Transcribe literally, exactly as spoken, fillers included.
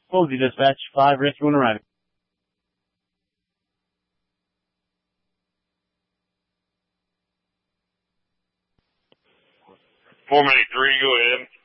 Woolsey Dispatch, five rescue and arriving. four eighty-three, go ahead.